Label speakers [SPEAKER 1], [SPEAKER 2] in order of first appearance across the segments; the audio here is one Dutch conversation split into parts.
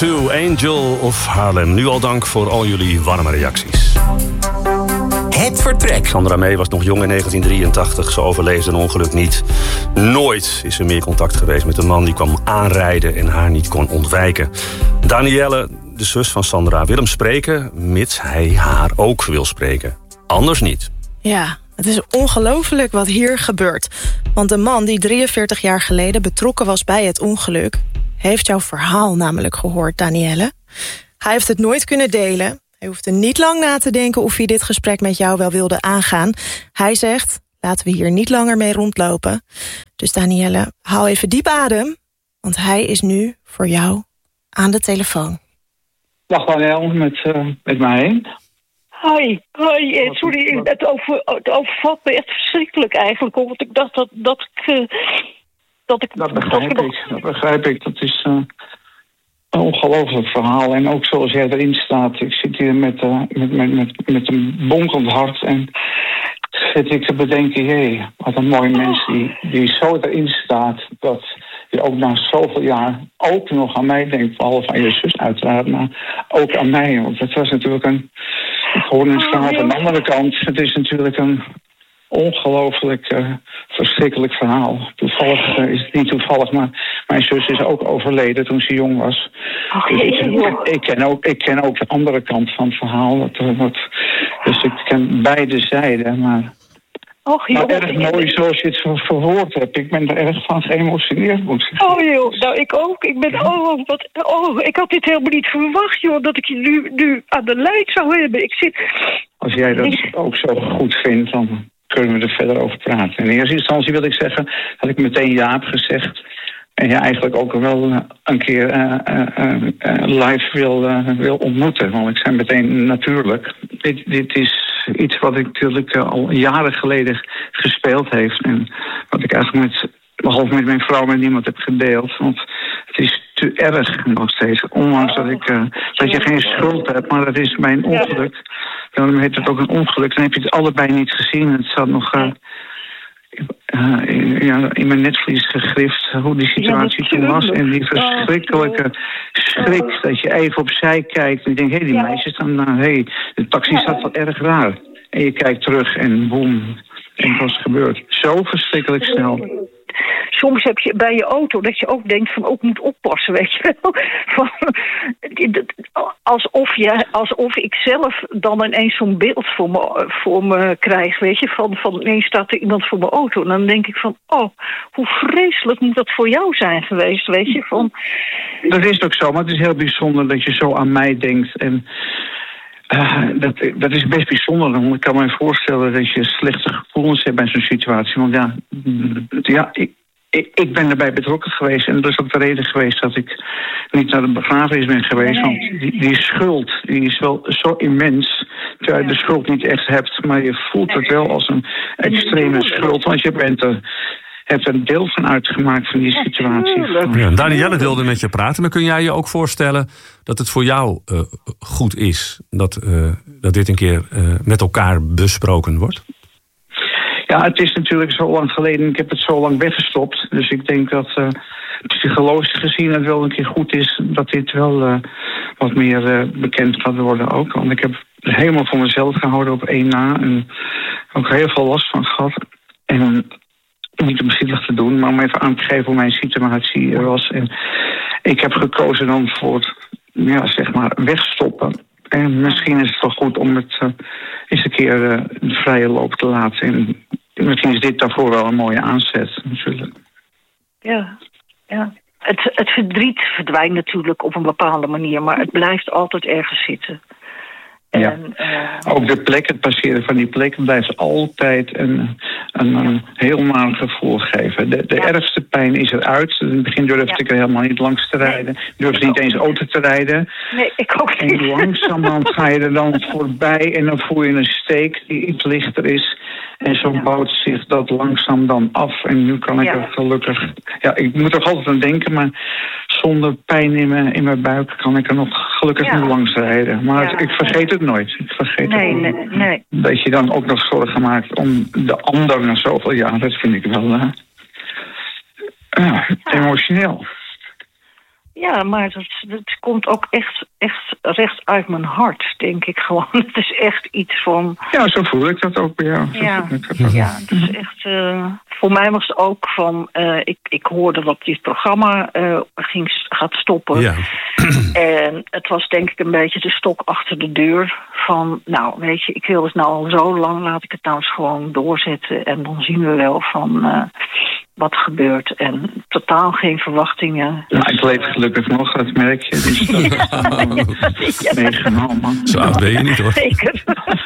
[SPEAKER 1] U2, Angel of Harlem. Nu al dank voor al jullie warme reacties.
[SPEAKER 2] Het vertrek.
[SPEAKER 1] Sandra May was nog jong in 1983. Ze overleefde een ongeluk niet. Nooit is er meer contact geweest met een man die kwam aanrijden en haar niet kon ontwijken. Danielle, de zus van Sandra, wil hem spreken, mits hij haar ook wil spreken. Anders niet.
[SPEAKER 3] Ja, het is ongelooflijk wat hier gebeurt. Want de man die 43 jaar geleden betrokken was bij het ongeluk, heeft jouw verhaal namelijk gehoord, Danielle. Hij heeft het nooit kunnen delen. Hij hoefde niet lang na te denken of hij dit gesprek met jou wel wilde aangaan. Hij zegt, laten we hier niet langer mee rondlopen. Dus Danielle, haal even diep adem, want hij is nu voor jou aan de telefoon.
[SPEAKER 4] Dag Daniel, met mij.
[SPEAKER 5] Hoi, sorry, het overvalt me echt verschrikkelijk eigenlijk, omdat ik dacht dat ik...
[SPEAKER 4] Dat begrijp ik. Dat is een ongelooflijk verhaal. En ook zoals jij erin staat. Ik zit hier met een bonkend hart. En zit ik te bedenken, jee, wat een mooi mens die zo erin staat. Dat je ook na zoveel jaar ook nog aan mij denkt. Behalve aan je zus uiteraard, maar ook aan mij. Want het was natuurlijk ik hoorde een verhaal van de andere kant. Het is natuurlijk een ongelooflijk verschrikkelijk verhaal. Toevallig is het niet toevallig, maar mijn zus is ook overleden toen ze jong was. Dus ik ken ook de andere kant van het verhaal. Dus ik ken beide zijden, maar erg mooi zoals je het verwoord hebt. Ik ben er erg van geëmotioneerd, moet ik zeggen.
[SPEAKER 5] Oh joh, nou ik ook. Ik had dit helemaal niet verwacht, joh, dat ik je nu aan de lijn zou hebben.
[SPEAKER 4] Als jij dat ook zo goed vindt, dan kunnen we er verder over praten. In eerste instantie wil ik zeggen dat ik meteen ja heb gezegd. En je eigenlijk ook wel een keer live wil ontmoeten. Want ik zei meteen natuurlijk. Dit is iets wat ik natuurlijk al jaren geleden gespeeld heeft. En wat ik eigenlijk behalve met mijn vrouw met niemand heb gedeeld. Want het is te erg nog steeds. Ondanks dat je geen schuld hebt, maar dat is mijn ongeluk. Dan heet het ook een ongeluk. Dan heb je het allebei niet gezien. Het staat nog in mijn netvlies gegrift hoe die situatie toen was. En die verschrikkelijke schrik dat je even opzij kijkt. En je denkt, die meisjes dan, de taxi staat wel erg raar. En je kijkt terug en boem. En wat is gebeurd? Zo verschrikkelijk snel.
[SPEAKER 5] Soms heb je bij je auto dat je ook denkt van ook moet oppassen, weet je wel. Alsof ik zelf dan ineens zo'n beeld voor me krijg, weet je. Van ineens staat er iemand voor mijn auto. En dan denk ik van, hoe vreselijk moet dat voor jou zijn geweest, weet je.
[SPEAKER 4] Dat is ook zo, maar het is heel bijzonder dat je zo aan mij denkt. En dat is best bijzonder. Want ik kan me voorstellen dat je slechte gevoelens hebt bij zo'n situatie. Want ik ben erbij betrokken geweest. En dat is ook de reden geweest dat ik niet naar de begrafenis ben geweest. Want die schuld die is wel zo immens. Terwijl je de schuld niet echt hebt. Maar je voelt het wel als een extreme schuld. Want je hebt er een deel van uitgemaakt van die situatie.
[SPEAKER 1] Ja, Danielle wilde met je praten. Maar kun jij je ook voorstellen dat het voor jou goed is dat dit een keer met elkaar besproken wordt?
[SPEAKER 4] Ja, het is natuurlijk zo lang geleden. Ik heb het zo lang weggestopt. Dus ik denk dat psychologisch gezien het wel een keer goed is dat dit wel wat meer bekend gaat worden ook. Want ik heb het helemaal voor mezelf gehouden op 1 na. En ook heel veel last van gehad. En niet om zielig te doen, maar om even aan te geven hoe mijn situatie was. En ik heb gekozen dan voor het wegstoppen. En misschien is het wel goed om het eens een keer de vrije loop te laten. En misschien is dit daarvoor wel een mooie aanzet, natuurlijk.
[SPEAKER 5] Ja. Het verdriet verdwijnt natuurlijk op een bepaalde manier, maar het blijft altijd ergens zitten.
[SPEAKER 4] Ja. Ook de plek, het passeren van die plek blijft altijd een heel naar gevoel geven. De ergste pijn is eruit. In het begin durfde ik er helemaal niet langs te rijden. Ik durfde niet eens auto te rijden.
[SPEAKER 5] Nee, ik ook niet.
[SPEAKER 4] En langzamerhand ga je er dan voorbij en dan voel je een steek die iets lichter is. En zo bouwt zich dat langzaam dan af. En nu kan ik er gelukkig... Ja, ik moet er altijd aan denken, maar zonder pijn in mijn buik kan ik er nog gelukkig niet langs rijden. Maar ik vergeet het nooit. Ik vergeet het nooit. Nee. Dat je dan ook nog zorgen maakt om de ander na zoveel jaar. Dat vind ik wel emotioneel.
[SPEAKER 5] Ja, maar dat komt ook echt recht uit mijn hart, denk ik gewoon. Het is echt iets van...
[SPEAKER 4] Ja, zo voel ik dat ook bij jou.
[SPEAKER 5] Ja, het is echt... voor mij was het ook van... Ik hoorde dat dit programma gaat stoppen.
[SPEAKER 1] Ja.
[SPEAKER 5] En het was denk ik een beetje de stok achter de deur. Van, nou, weet je, ik wil het nou al zo lang. Laat ik het nou eens gewoon doorzetten. En dan zien we wel van... wat gebeurt. En totaal geen verwachtingen.
[SPEAKER 4] Nou, ik leef gelukkig nog, dat merk je. Dus dat is meegenomen.
[SPEAKER 1] Zo oud ben je niet, hoor.
[SPEAKER 5] Zeker.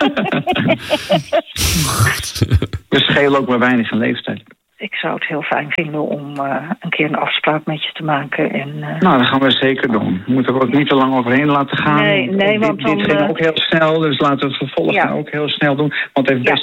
[SPEAKER 4] We schelen ook maar weinig in leeftijd.
[SPEAKER 5] Ik zou het heel fijn vinden om een keer een afspraak met je te maken. En,
[SPEAKER 4] Nou, dat gaan we zeker doen. We moeten er ook niet te lang overheen laten gaan.
[SPEAKER 5] Nee, want
[SPEAKER 4] dit ging ook heel snel, dus laten we het vervolg ook heel snel doen. Want het heeft best